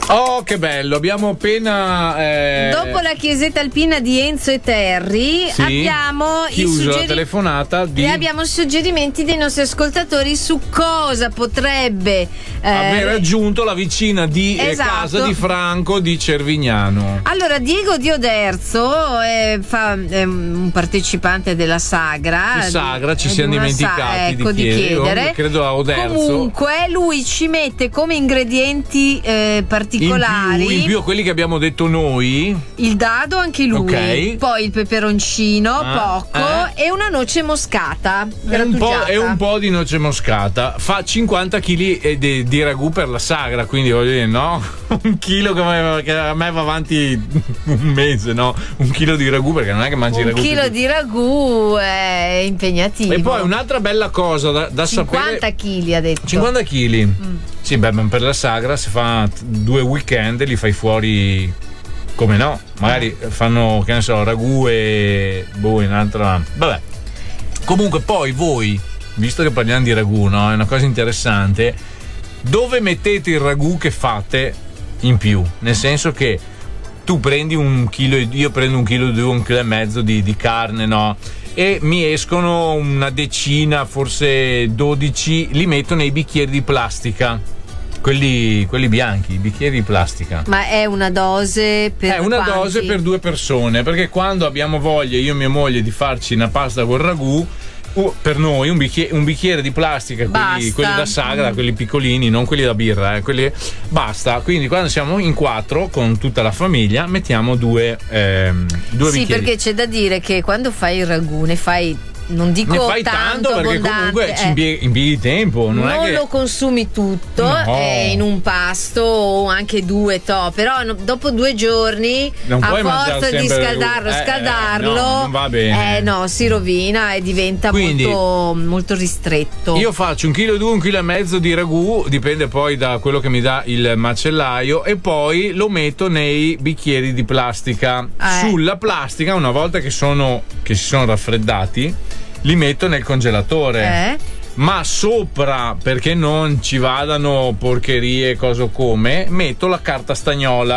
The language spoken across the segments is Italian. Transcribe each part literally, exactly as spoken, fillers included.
Oh, che bello, abbiamo appena eh... dopo la chiesetta alpina di Enzo e Terry, sì, abbiamo chiuso i suggeri... la telefonata di... e abbiamo suggerimenti dei nostri ascoltatori su cosa potrebbe eh... aver raggiunto la vicina di esatto. casa di Franco di Cervignano. Allora, Diego Dioderzo è, fa, è un partecipante della Sagra. Di Sagra, ci siamo dimenticati ecco, di, di chiedere. Credo a Oderzo. Comunque, lui ci mette come ingredienti eh, particolari. In più, in più a quelli che abbiamo detto noi. Il dado, anche lui. Okay. Poi il peperoncino, ah, poco. Eh. E una noce moscata. È un, po', è un po' di noce moscata. Fa cinquanta chili di, di ragù per la Sagra. Quindi voglio dire, no? Un chilo che, che a me va avanti un mese, no? Un chilo di ragù, perché non è che mangi un ragù. Un chilo di ragù è impegnativo. E poi un'altra bella cosa da, da cinquanta sapere. cinquanta chili ha detto. cinquanta chili. Mm. Sì, beh, per la Sagra si fa due weekend e li fai fuori. Come no? Magari eh. fanno, che ne so, ragù e boh, in altra. Vabbè. Comunque poi voi, visto che parliamo di ragù, no? È una cosa interessante. Dove mettete il ragù che fate in più? Nel senso che tu prendi un chilo, io prendo un chilo, due, un chilo e mezzo di, di carne, no? E mi escono una decina, forse dodici, li metto nei bicchieri di plastica. Quelli, quelli bianchi, i bicchieri di plastica. Ma è una dose per È una quanti? dose per due persone, perché quando abbiamo voglia, io e mia moglie, di farci una pasta col ragù, uh, per noi un bicchiere, un bicchiere di plastica, quelli, quelli da Sagra, mm. quelli piccolini, non quelli da birra, eh, quelli, basta. Quindi quando siamo in quattro con tutta la famiglia mettiamo due, ehm, due sì, bicchieri. Sì, perché c'è da dire che quando fai il ragù ne fai, non dico ne fai tanto, tanto perché comunque eh. ci impieghi, impieghi tempo, non, non è che lo consumi tutto, no. eh, in un pasto o anche due to, però no, dopo due giorni non a forza di scaldarlo eh, scaldarlo eh, no, non va bene. Eh no, si rovina e diventa Quindi, molto, molto ristretto. Io faccio un chilo e due, un chilo e mezzo di ragù, dipende poi da quello che mi dà il macellaio, e poi lo metto nei bicchieri di plastica. eh. Sulla plastica, una volta che sono che si sono raffreddati, li metto nel congelatore. Eh? Ma sopra, perché non ci vadano porcherie, cosa come, metto la carta stagnola.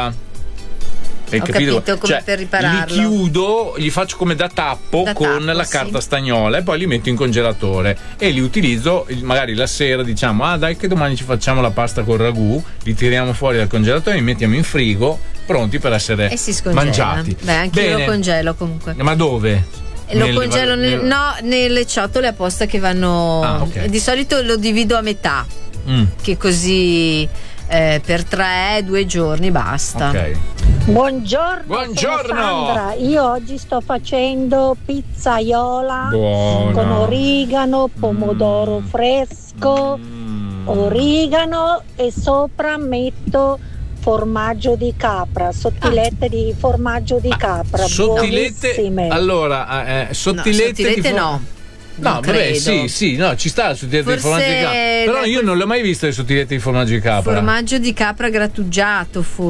Hai Ho capito? capito come cioè, per ripararlo. Li chiudo, li faccio come da tappo da con tappo, la sì. carta stagnola, e poi li metto in congelatore e li utilizzo magari la sera. Diciamo, ah dai che domani ci facciamo la pasta col ragù, li tiriamo fuori dal congelatore, li mettiamo in frigo, pronti per essere e si scongela. mangiati. Beh, anche io lo congelo comunque. Ma dove? Lo nel, congelo nel, nel... no, nelle ciotole apposta che vanno. Ah, okay. Di solito lo divido a metà, mm. che così eh, per tre, due giorni basta. Ok. Buongiorno, Buongiorno. sono Sandra. Io oggi sto facendo pizzaiola Buona. con origano, pomodoro mm. fresco, mm. origano, e sopra metto formaggio di capra, sottilette ah. di formaggio di capra, ah, sottilette, buonissime. Allora, eh, sottilette, no, sottilette di for- no. No, non vabbè, credo. sì, sì, no, ci sta la sottilette Forse di formaggio di capra. Però io non le ho mai viste le sottilette di formaggio di capra. Formaggio di capra grattugiato, forse.